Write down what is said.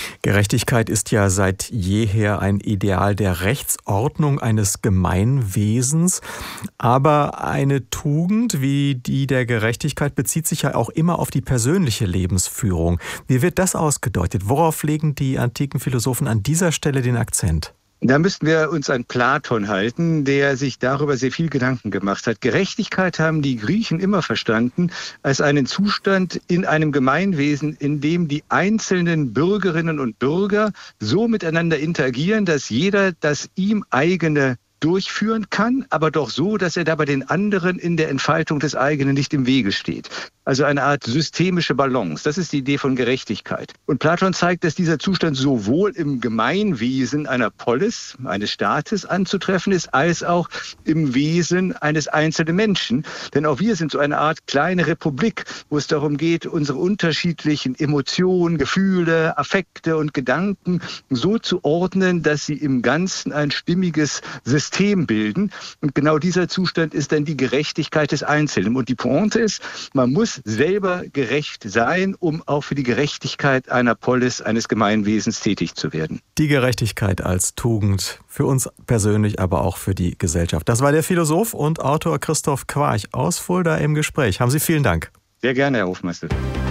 Gerechtigkeit ist ja seit jeher ein Ideal der Rechtsordnung eines Gemeinwesens. Aber eine Tugend wie die der Gerechtigkeit bezieht sich ja auch immer auf die persönliche Lebensführung. Wie wird das ausgedeutet? Worauf legen die antiken Philosophen an dieser Stelle den Akzent? Da müssten wir uns an Platon halten, der sich darüber sehr viel Gedanken gemacht hat. Gerechtigkeit haben die Griechen immer verstanden als einen Zustand in einem Gemeinwesen, in dem die einzelnen Bürgerinnen und Bürger so miteinander interagieren, dass jeder das ihm eigene durchführen kann, aber doch so, dass er dabei den anderen in der Entfaltung des eigenen nicht im Wege steht. Also eine Art systemische Balance. Das ist die Idee von Gerechtigkeit. Und Platon zeigt, dass dieser Zustand sowohl im Gemeinwesen einer Polis, eines Staates anzutreffen ist, als auch im Wesen eines einzelnen Menschen. Denn auch wir sind so eine Art kleine Republik, wo es darum geht, unsere unterschiedlichen Emotionen, Gefühle, Affekte und Gedanken so zu ordnen, dass sie im Ganzen ein stimmiges System bilden. Und genau dieser Zustand ist dann die Gerechtigkeit des Einzelnen. Und die Pointe ist, man muss selber gerecht sein, um auch für die Gerechtigkeit einer Polis, eines Gemeinwesens tätig zu werden. Die Gerechtigkeit als Tugend für uns persönlich, aber auch für die Gesellschaft. Das war der Philosoph und Autor Christoph Quarch aus Fulda im Gespräch. Haben Sie vielen Dank. Sehr gerne, Herr Hofmeister.